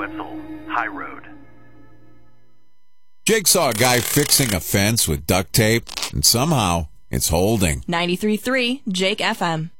Wetzel, High Road. Jake saw a guy fixing a fence with duct tape, and somehow it's holding. 93.3 Jake FM.